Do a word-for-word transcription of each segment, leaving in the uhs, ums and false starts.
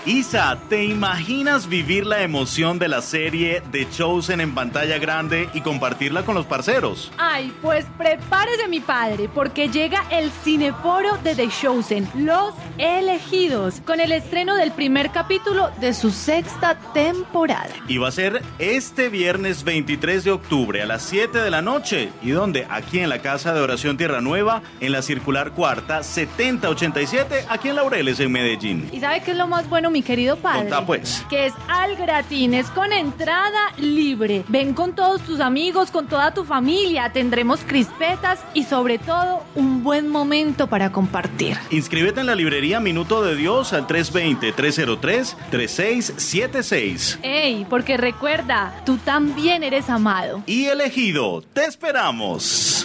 Isa, ¿te imaginas vivir la emoción de la serie The Chosen en pantalla grande y compartirla con los parceros? Ay, pues prepárese mi padre, porque llega el cineforo de The Chosen, Los Elegidos, con el estreno del primer capítulo de su sexta temporada. Y va a ser este viernes veintitrés de octubre a las siete de la noche. ¿Y dónde? Aquí en la Casa de Oración Tierra Nueva, en la Circular Cuarta, setenta ochenta y siete, aquí en Laureles, en Medellín. ¿Y sabe qué es lo más bueno, mi querido padre? Contá pues. Que es al gratín, es con entrada libre. Ven con todos tus amigos, con toda tu familia. Tendremos crispetas y sobre todo un buen momento para compartir. Inscríbete en la librería Minuto de Dios al tres dos cero, tres cero tres, tres seis siete seis. ¡Ey! Porque recuerda, tú también eres amado. Y elegido, te esperamos.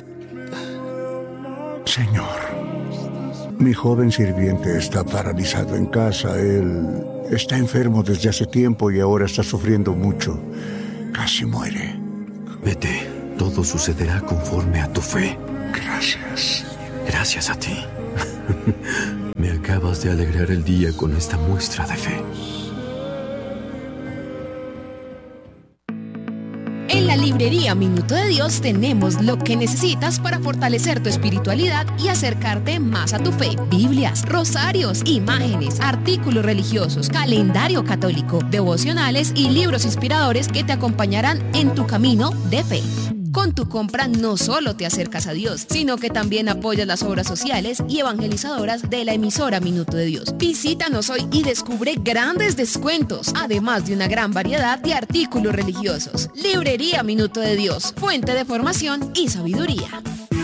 Señor, mi joven sirviente está paralizado en casa. Él está enfermo desde hace tiempo y ahora está sufriendo mucho. Casi muere. Vete, todo sucederá conforme a tu fe. Gracias. Gracias a ti. Me acabas de alegrar el día con esta muestra de fe. En la librería Minuto de Dios tenemos lo que necesitas para fortalecer tu espiritualidad y acercarte más a tu fe. Biblias, rosarios, imágenes, artículos religiosos, calendario católico, devocionales y libros inspiradores que te acompañarán en tu camino de fe. Con tu compra no solo te acercas a Dios, sino que también apoyas las obras sociales y evangelizadoras de la emisora Minuto de Dios. Visítanos hoy y descubre grandes descuentos, además de una gran variedad de artículos religiosos. Librería Minuto de Dios, fuente de formación y sabiduría.